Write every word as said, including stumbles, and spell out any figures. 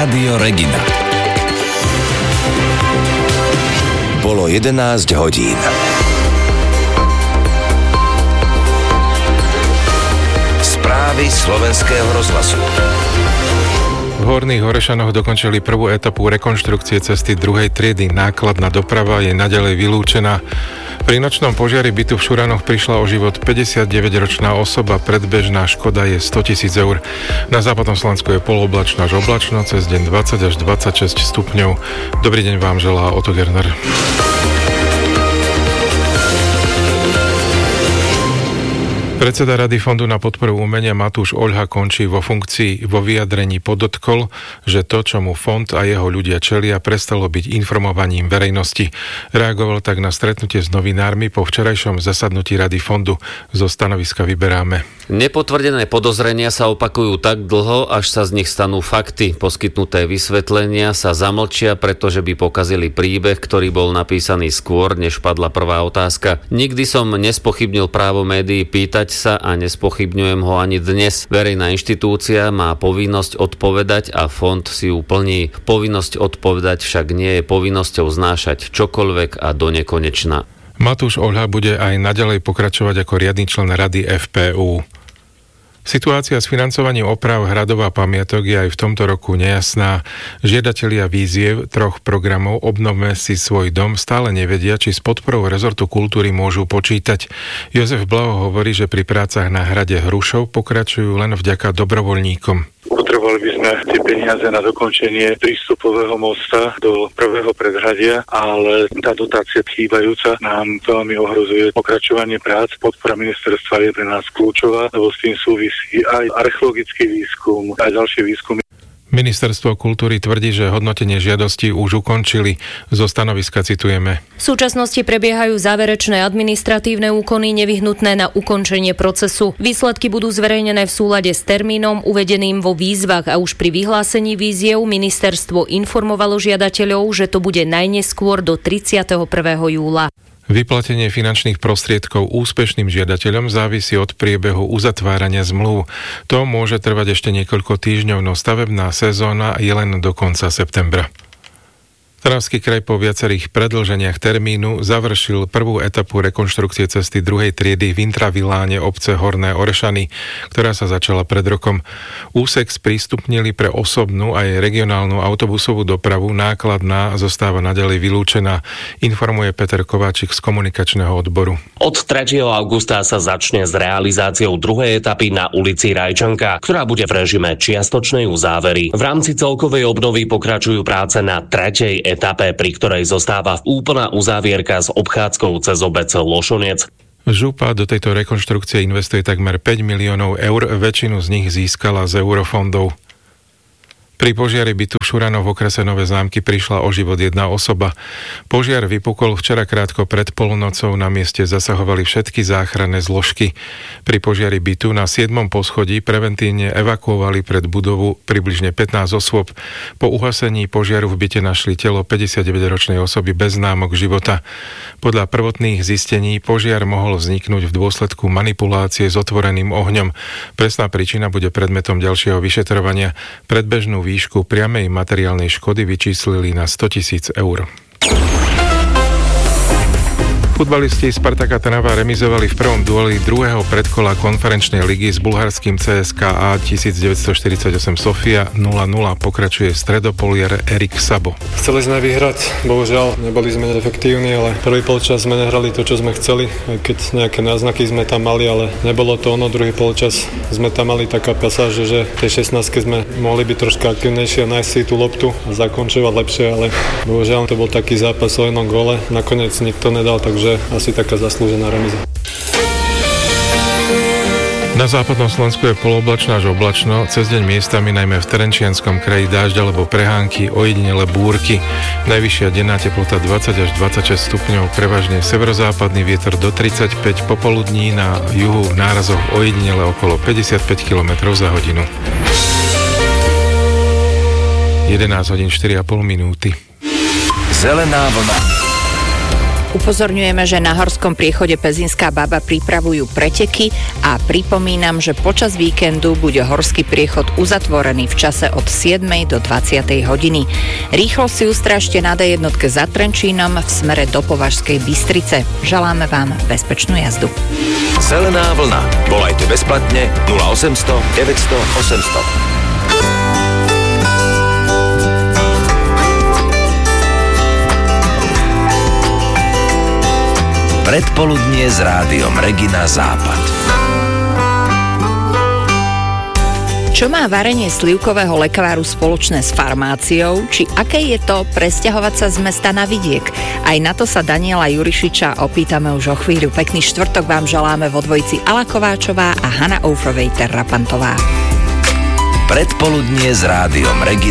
Rádio Regina. Bolo jedenásť hodín. Správy slovenského rozhlasu. V Horných Orešanoch dokončili prvú etapu rekonštrukcie cesty druhej triedy. Nákladná doprava je naďalej vylúčená. Pri nočnom požiari bytu v Šuranoch prišla o život päťdesiatdeväťročná osoba. Predbežná škoda je stotisíc eur. Na západnom Slovensku je polooblačno až oblačno, cez deň dvadsať až dvadsaťšesť stupňov. Dobrý deň vám želá Otto Gerner. Predseda Rady Fondu na podporu umenia Matúš Oľha končí vo funkcii. Vo vyjadrení podotkol, že to, čo mu fond a jeho ľudia čelia, prestalo byť informovaním verejnosti. Reagoval tak na stretnutie s novinármi po včerajšom zasadnutí Rady Fondu. Zo stanoviska vyberáme. Nepotvrdené podozrenia sa opakujú tak dlho, až sa z nich stanú fakty. Poskytnuté vysvetlenia sa zamlčia, pretože by pokazili príbeh, ktorý bol napísaný skôr, než padla prvá otázka. Nikdy som nespochybnil právo médií pýtať sa a nespochybňujem ho ani dnes. Verejná inštitúcia má povinnosť odpovedať a fond si ju plní. Povinnosť odpovedať však nie je povinnosťou znášať čokoľvek a do nekonečna. Matúš Oľha bude aj naďalej pokračovať ako riadny člen Rady ef pé ú. Situácia s financovaním oprav hradov a pamiatok je aj v tomto roku nejasná. Žiadatelia výziev troch programov Obnovme si svoj dom stále nevedia, či s podporou rezortu kultúry môžu počítať. Jozef Blaho hovorí, že pri prácach na hrade Hrušov pokračujú len vďaka dobrovoľníkom. Potrebovali by sme tie peniaze na dokončenie prístupového mosta do prvého predhradia, ale tá dotácia chýbajúca nám veľmi ohrozuje pokračovanie prác. Podpora ministerstva je pre nás kľúčová, lebo s tým súvisí aj archeologický výskum, aj ďalšie výskumy. Ministerstvo kultúry tvrdí, že hodnotenie žiadosti už ukončili. Zo stanoviska citujeme. V súčasnosti prebiehajú záverečné administratívne úkony nevyhnutné na ukončenie procesu. Výsledky budú zverejnené v súlade s termínom uvedeným vo výzvach a už pri vyhlásení výziev ministerstvo informovalo žiadateľov, že to bude najneskôr do tridsiateho prvého júla. Vyplatenie finančných prostriedkov úspešným žiadateľom závisí od priebehu uzatvárania zmluv. To môže trvať ešte niekoľko týždňov, no stavebná sezóna je len do konca septembra. Trnavský kraj po viacerých predĺženiach termínu završil prvú etapu rekonštrukcie cesty druhej triedy v intraviláne obce Horné Orešany, ktorá sa začala pred rokom. Úsek sprístupnili pre osobnú aj regionálnu autobusovú dopravu, nákladná zostáva naďalej vylúčená, informuje Peter Kováčik z komunikačného odboru. Od tretieho augusta sa začne s realizáciou druhej etapy na ulici Rajčanka, ktorá bude v režime čiastočnej uzávery. V rámci celkovej obnovy pokračujú práce na tretej etape, pri ktorej zostáva úplná uzávierka s obchádzkou cez obec Lošonec. Župa do tejto rekonštrukcie investuje takmer päť miliónov eur, väčšinu z nich získala z eurofondov. Pri požiari bytu v Šuranoch v okrese Nové Zámky prišla o život jedna osoba. Požiar vypukol včera krátko pred polnocou, na mieste zasahovali všetky záchranné zložky. Pri požiari bytu na siedmom poschodí preventívne evakuovali pred budovu približne pätnásť osôb. Po uhasení požiaru v byte našli telo päťdesiatdeväťročnej osoby bez známok života. Podľa prvotných zistení požiar mohol vzniknúť v dôsledku manipulácie s otvoreným ohňom. Presná príčina bude predmetom ďalšieho vyšetrovania. Predbežnú výšku priamej materiálnej škody vyčíslili na stotisíc eur. Futbalisti Spartaka Trnava remizovali v prvom dueli druhého predkola konferenčnej ligy s bulharským cé es ká á devätnásťstoštyridsaťosem Sofia nula nula. Pokračuje stredopoliar Erik Sabo. Chceli sme vyhrať, bohužiaľ neboli sme efektívni, ale prvý polčas sme nehrali to, čo sme chceli, aj keď nejaké náznaky sme tam mali, ale nebolo to ono. Druhý polčas sme tam mali taká pasáž, že v tej šestnástke sme mohli byť troška aktívnejšie a nájsť si tú loptu a zakončovať lepšie, ale bohužiaľ to bol taký zápas o jednom góle. Nakoniec nikto nedal, takže že asi taká zaslúžená remiza. Na západnom Slovensku je polooblačno až oblačno, cez deň miestami najmä v Trenčianskom kraji dážď alebo prehánky, ojedinele búrky. Najvyššia denná teplota dvadsať až dvadsaťšesť stupňov, prevažne severozápadný vietor do tridsaťpäť, popoludní na juhu v nárazoch ojedinele okolo päťdesiatpäť kilometrov za hodinu. jedenásť hodín štyri a pol minúty. Zelená vlna. Upozorňujeme, že na horskom priechode Pezinská Baba pripravujú preteky a pripomínam, že počas víkendu bude horský priechod uzatvorený v čase od siedmej do dvadsiatej hodiny. Rýchlo si ustrážte na dé jednotke za Trenčínom v smere do Považskej Bystrice. Želáme vám bezpečnú jazdu. Zelená vlna. Volajte bezplatne nula osemsto deväťsto osemsto. Predpoludnie s rádiom Regina Západ. Čo má varenie slivkového lekváru spoločné s farmáciou? Či aké je to presťahovať sa z mesta na vidiek? Aj na to sa Daniela Jurišiča opýtame už o chvíľu. Pekný štvrtok vám želáme vo dvojici Ala Kováčová a Hanna Oufrovej-Terrapantová. Predpoludnie s rádiom Regina.